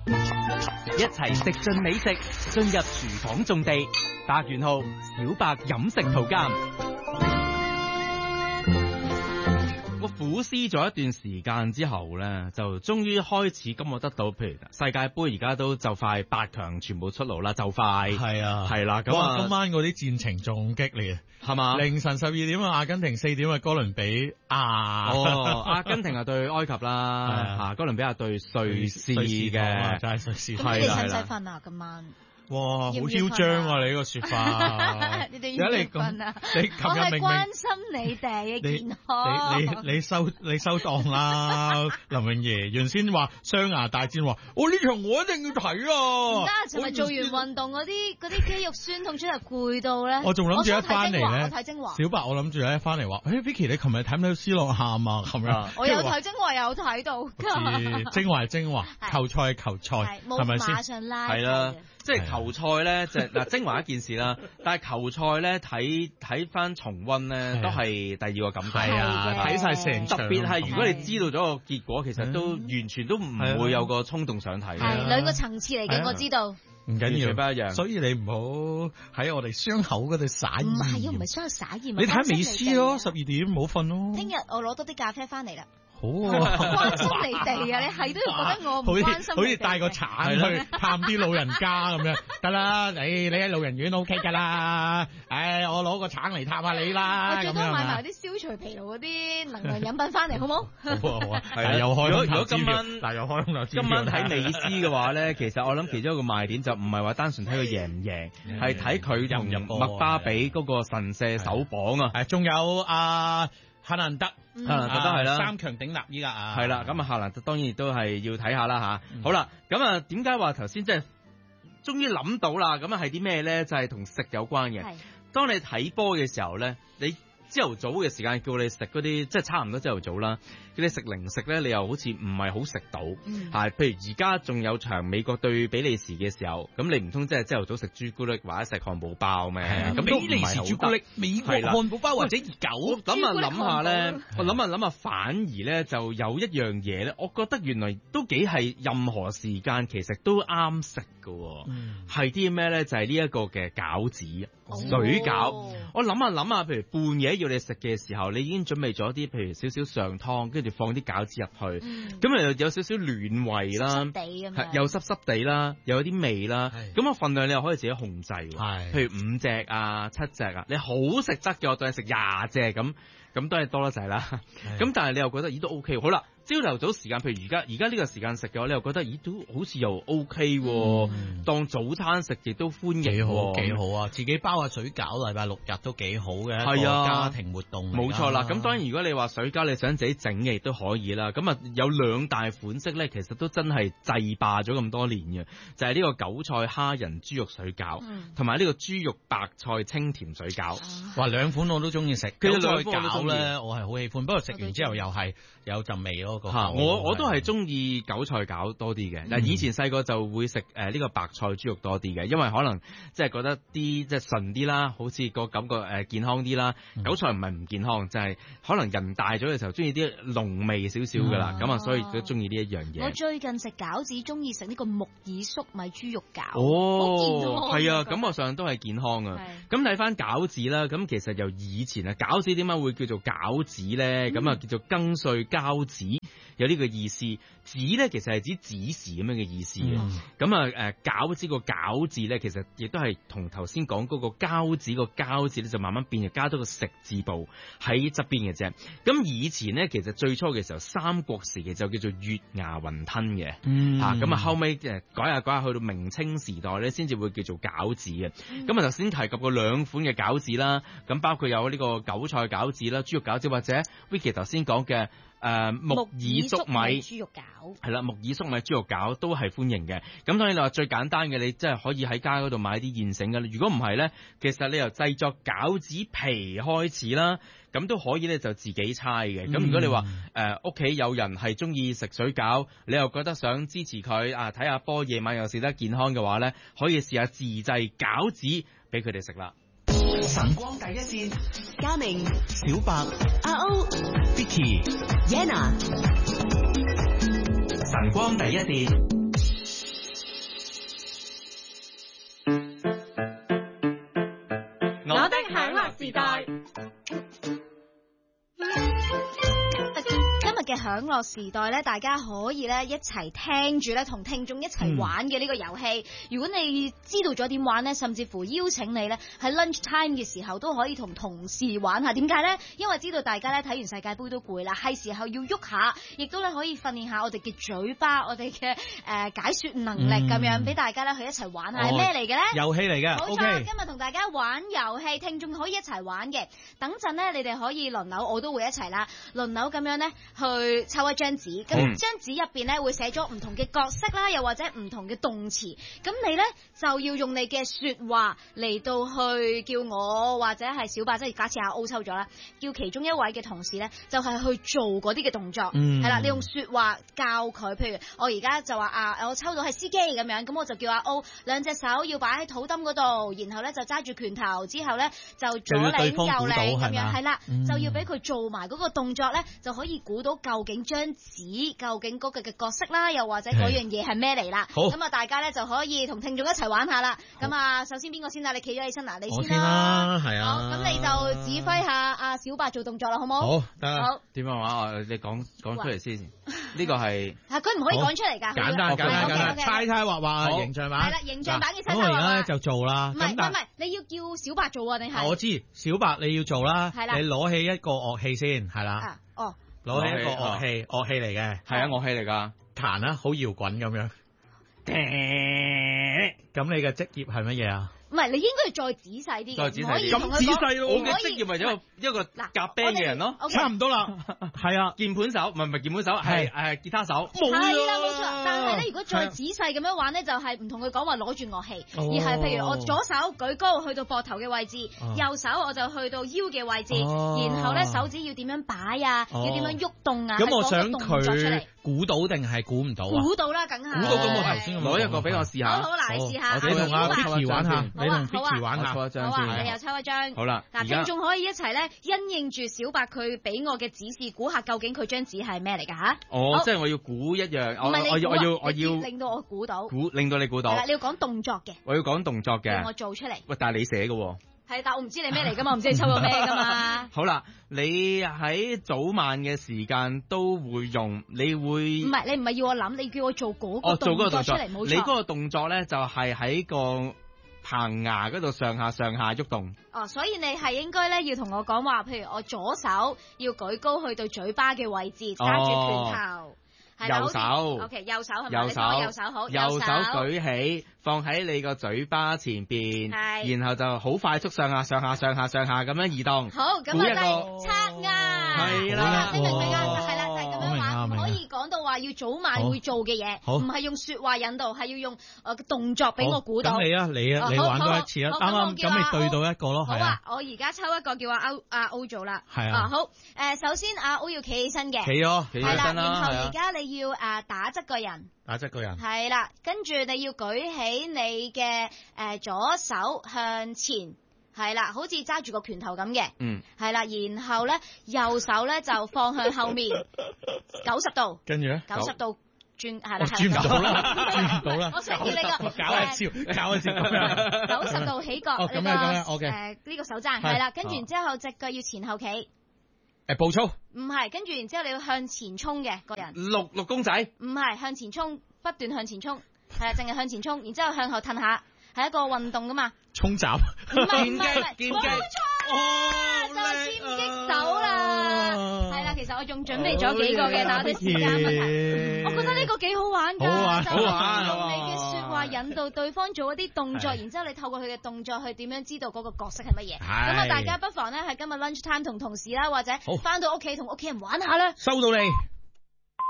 一齊食盡美食，進入廚房種地。白元浩、小白飲食圖鑑。我苦思咗一段時間之後咧，就終於開始咁我得到，譬如世界盃而家都就快8強全部出爐啦，就快係啊， 係啦。咁今晚嗰啲戰情仲激烈， 係嘛？ 凌晨12點阿根廷4點哥倫比亞。 阿根廷係對埃及啦，哥倫比亞對瑞士嘅， 就係瑞士。 咁你哋使唔使瞓啊？今晚？ 哇，好囂張啊！你呢個說法， 你哋要唔要瞓啊？ 你琴日我係明關心你哋嘅健康。 你收檔啦，林泳儀。原先話雙牙大戰，話呢場我一定要睇啊！ 唔得，尋日做完運動嗰啲肌肉酸痛出嚟攰到咧。 我仲諗住一翻嚟咧， 我睇精華。 小白，我諗住一翻嚟話，Vicky 你琴日睇唔睇到斯洛喊啊？咁樣。 我有睇精華，有睇到。 精華係精華，球賽係球賽，係咪先？ 馬上拉。 係啦。即係球賽咧，即係嗱，精華一件事啦。但係球賽咧，睇翻重溫咧，都係第二個感覺。 係啊，睇晒成場。 特別係如果你知道咗個結果，其實都完全都唔會有個衝動想睇。 係兩個層次嚟嘅，我知道。 唔緊要， 不一樣。 所以你唔好喺我哋傷口嗰度撒鹽。 唔係，唔係傷口撒鹽。 你睇美斯咯，12點唔好瞓咯。 聽日我攞多啲咖啡翻嚟啦。 好啊， 關心你哋啊！你係都要覺得我唔關心你哋。 好似帶個橙去探啲老人家咁樣，得啦，你喺老人院 OK 噶啦。我攞個橙嚟探下你啦。 我最多買埋啲消除疲勞嗰啲能量飲品翻嚟，好冇？ 好啊，係又開。 如果今晚今晚睇美斯嘅話咧，其實我諗其中一個賣點就唔係話單純睇佢贏唔贏，係睇佢同麥巴比嗰個神射手榜啊。 仲有夏蘭特， 夏蘭特都係啦 ，3強鼎立依家啊。 係啦，咁啊夏蘭特當然都係要睇下啦吓。好啦，咁啊點解話頭先即係終於諗到啦？咁啊係啲咩咧？就係同食有關嘅。當你睇波嘅時候咧，你朝頭早嘅時間叫你食嗰啲，即係差唔多朝頭早啦。叫你食零食咧，你又好似唔係好食到。係，譬如而家仲有場美國對比利時嘅時候，咁你唔通即係朝頭早食朱古力或者食漢堡包咩？咁比利時朱古力、美國漢堡包或者熱狗。 諗下咧，我諗下，反而咧就有一樣嘢咧，我覺得原來都幾係任何時間其實都啱食㗎。係啲咩咧？就係呢一個嘅餃子、水餃。我諗下，譬如半夜要你食嘅時候，你已經準備咗啲，譬如少少上湯，跟住放啲餃子入去，咁又有少少暖胃啦，又濕濕地啦，又有啲味啦，咁個份量你又可以自己控制，譬如5隻啊、7隻啊，你好食得嘅，我當你食20隻咁都係多得滯啦。咁但係你又覺得咦都 OK， 好啦。朝頭早時間，譬如而家呢個時間食嘅話，你又覺得咦都好似又 OK 喎，當早餐食亦都歡迎，幾好啊！自己包下水餃，禮拜6日都幾好嘅， 係啊， 家庭活動。 冇錯啦，咁當然如果你話水餃你想自己整嘅亦都可以啦。咁啊有2大款式咧，其實都真係制霸咗咁多年嘅，就係呢個韭菜蝦仁豬肉水餃，同埋呢個豬肉白菜清甜水餃。 哇，2款我都中意食。 其實韭菜餃咧，我係好喜歡，不過食完之後又係有陣味咯。 我都係中意韭菜餃多啲嘅。嗱，以前細個就會食呢個白菜豬肉多啲嘅，因為可能即係覺得啲即係順啲啦，好似個感覺健康啲啦。韭菜唔係唔健康，就係可能人大咗嘅時候中意啲濃味少少噶啦，咁啊所以都中意呢一樣嘢。 我最近食餃子中意食呢個木耳粟米豬肉餃， 好健康。 係啊，感覺上都係健康啊。咁睇翻餃子啦，咁其實由以前啊，餃子點解會叫做餃子咧？咁啊叫做更碎膠子。有呢個意思，子咧其實係指子時咁樣嘅意思嘅。咁啊餃子個餃字咧，其實亦都係同頭先講嗰個膠子個膠字咧，就慢慢變，就加多個食字部喺側邊嘅啫。咁以前咧，其實最初嘅時候，三國時期就叫做月牙雲吞嘅。咁啊後尾改下去到明清時代咧，先至會叫做餃子嘅。咁啊頭先提及過2款嘅餃子啦，咁包括有呢個韭菜餃子啦、豬肉餃子，或者 Vicky 頭先講嘅木耳粟米豬肉餃， 係啦，木耳粟米豬肉餃都係歡迎嘅。咁當然你話最簡單嘅，你真係可以喺街嗰度買啲現成嘅。如果唔係咧，其實你由製作餃子皮開始啦，咁都可以咧就自己猜嘅。咁如果你話屋企有人係中意食水餃，你又覺得想支持佢睇下波，夜晚又食得健康嘅話咧，可以試下自製餃子俾佢哋食啦。 晨光第一線，嘉明、小白、阿歐、Vicky、Yana，晨光第一線。 享樂時代咧，大家可以咧一齊聽住咧，同聽眾一齊玩嘅呢個遊戲。如果你知道咗點玩咧，甚至乎邀請你咧喺 lunch time 嘅時候都可以同同事玩下。點解咧？因為知道大家咧睇完世界盃都攰啦，係時候要喐下，亦都咧可以訓練下我哋嘅嘴巴，我哋嘅解說能力咁樣，俾大家咧去一齊玩下。係咩嚟嘅咧？ 遊戲嚟嘅。 冇錯，今日同大家玩遊戲，聽眾可以一齊玩嘅。等陣咧，你哋可以輪流，我都會一齊啦，輪流咁樣咧去抽一張紙。咁張紙入邊咧會寫咗唔同嘅角色啦，又或者唔同嘅動詞。咁你咧就要用你嘅說話嚟到去叫我或者係小白，即係假設阿 O 抽咗啦，叫其中一位嘅同事咧就係去做嗰啲嘅動作。係啦，你用說話教佢。譬如我而家就話我抽到係司機咁樣，咁我就叫阿 O 兩隻手要擺喺肚墩嗰度，然後咧就揸住拳頭，之後咧就左領右領咁樣，係啦，就要俾佢做埋嗰個動作咧，就可以估到究竟張紙究竟嗰個嘅角色啦，又或者嗰樣嘢係咩嚟啦。咁啊，大家咧就可以同聽眾一齊玩下啦。咁啊，首先邊個先啊？你企咗起身嗱，你先啦，係啊。好，咁你就指揮下阿小白做動作啦，好唔好？ 好，得。好， 點樣話？你講出嚟先。呢個係佢唔可以講出嚟㗎。 簡單，猜猜畫畫形象版。係啦，形象版嘅猜猜畫畫。咁我而家咧就做啦。 唔係，你要叫小白做啊？定係？ 我知，小白你要做啦。係啦。你攞起一個樂器先，係啦。攞起一個樂器嚟嘅。係啊，樂器嚟㗎。彈啦，好搖滾咁樣。咁你嘅職業係乜嘢啊？ 唔係，你應該要再仔細啲， 再仔細啲。 咁仔細咯，我嘅職業咪一個夾 band 嘅人咯， 差唔多啦。係啊， 鍵盤手，唔係鍵盤手，係吉他手。 係啦，冇錯。但係咧，如果再仔細咁樣玩咧，就係唔同佢講話攞住樂器，而係譬如我左手舉高去到膊頭嘅位置，右手我就去到腰嘅位置，然後咧手指要點樣擺啊，要點樣喐動啊。 咁我想佢估到定係估唔到啊？ 估到啦，梗係。 估到咁我頭先攞一個俾我試下。 好，嗱，你試下。 你同阿 Vicky 玩下。你同 Vicky 玩下， 抽一張先。 你又抽一張。 好啦， 嗱，聽眾可以一齊咧，因應住小白佢俾我嘅指示，估下究竟佢張紙係咩嚟㗎嚇？ 即係我要估一樣，我要令到我估到， 令到你估到。 係啦，你要講動作嘅。 我要講動作嘅。 讓我做出嚟。 喂，但係你寫嘅喎。 係，但我唔知你咩嚟㗎嘛，我唔知你抽咗咩㗎嘛。 好啦，你喺早晚嘅時間都會用，你會唔係要我諗，你叫我做嗰個動作出嚟，冇錯。 你嗰個動作咧就係喺個棚牙嗰度上下喐動。 所以你係應該咧要同我講話，譬如我左手要舉高去到嘴巴嘅位置，揸住拳頭。 右手 ，OK， 右手係咪？ 右手好，右手舉起，放喺你個嘴巴前邊，然後就好快速上下咁樣移動。 好，咁啊，刷牙， 係啦， 你明唔明啊？係啦，就係咁樣玩，唔可以講到話要早晚會做嘅嘢，唔係用說話引導，係要用動作俾我估到。 咁你玩多一次啦，啱咁咪對到一個咯，係啊。 我而家抽一個叫阿 O 做啦， 係啊。 好，首先阿 O 要企起身嘅， 企起身啦， 然後而家你要打側個人，係啦，跟住你要舉起你嘅左手向前，係啦，好似揸住個拳頭咁嘅，係啦，然後咧右手咧就放向後面90度， 跟住咧 90度轉，係啦， 轉唔到啦， 我想叫你個搞一招咁樣 ，90度起角， 咁樣，OK， 呢個手踭係啦，跟住然之後隻腳要前後企。 步操唔係，跟住然之後你要向前衝嘅個人， 六公仔唔係向前衝，不斷向前衝，係啦，淨係向前衝，然之後向後褪下，係一個運動噶嘛， 衝閘， 唔係，冇錯，就劍擊手啦，係啦，其實我仲準備咗幾個嘅，但係啲時間問題，我覺得呢個幾好玩㗎， 好玩， 用你嘅説話引導對方做一啲動作，然之後你透過佢嘅動作去點樣知道嗰個角色係乜嘢，咁啊大家不妨咧喺今日 lunch time 同同事啦，或者翻到屋企同屋企人玩下啦， 收到你。